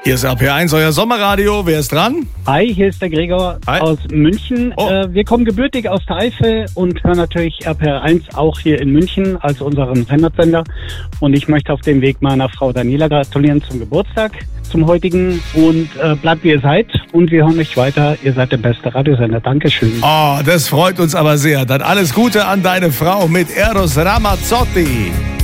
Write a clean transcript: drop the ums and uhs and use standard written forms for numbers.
Hier ist RPR1, euer Sommerradio. Wer ist dran? Hi, hier ist der Gregor aus München. Wir kommen gebürtig aus der Eifel und hören natürlich RPR1 auch hier in München als unseren Heimatsender. Und ich möchte auf dem Weg meiner Frau Daniela gratulieren zum Geburtstag, zum heutigen. Und bleibt wie ihr seid und wir hören euch weiter. Ihr seid der beste Radiosender. Dankeschön. Oh, das freut uns aber sehr. Dann alles Gute an deine Frau mit Eros Ramazzotti.